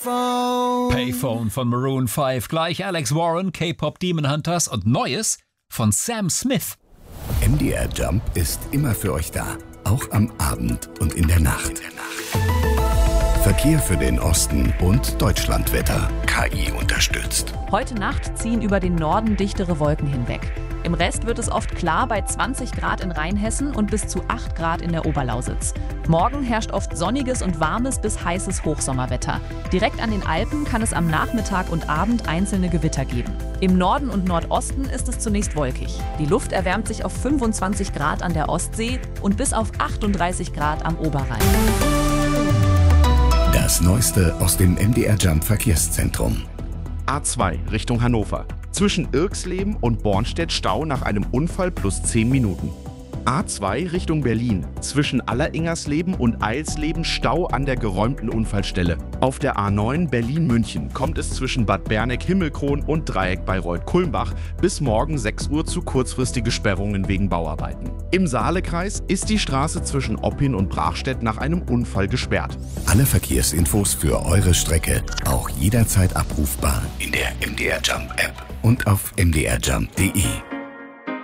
Payphone von Maroon 5, gleich Alex Warren, K-Pop Demon Hunters und Neues von Sam Smith. MDR Jump ist immer für euch da, auch am Abend und in der Nacht. Verkehr für den Osten und Deutschlandwetter. KI unterstützt. Heute Nacht ziehen über den Norden dichtere Wolken hinweg. Im Rest wird es oft klar bei 20 Grad in Rheinhessen und bis zu 8 Grad in der Oberlausitz. Morgen herrscht oft sonniges und warmes bis heißes Hochsommerwetter. Direkt an den Alpen kann es am Nachmittag und Abend einzelne Gewitter geben. Im Norden und Nordosten ist es zunächst wolkig. Die Luft erwärmt sich auf 25 Grad an der Ostsee und bis auf 38 Grad am Oberrhein. Das Neueste aus dem MDR Jump Verkehrszentrum. A2 Richtung Hannover. Zwischen Irxleben und Bornstedt Stau nach einem Unfall plus 10 Minuten. A2 Richtung Berlin. Zwischen Alleringersleben und Eilsleben Stau an der geräumten Unfallstelle. Auf der A9 Berlin-München kommt es zwischen Bad Berneck-Himmelkron und Dreieck Bayreuth-Kulmbach bis morgen 6 Uhr zu kurzfristige Sperrungen wegen Bauarbeiten. Im Saalekreis ist die Straße zwischen Oppin und Brachstedt nach einem Unfall gesperrt. Alle Verkehrsinfos für eure Strecke auch jederzeit abrufbar in der MDR Jump App und auf mdrjump.de.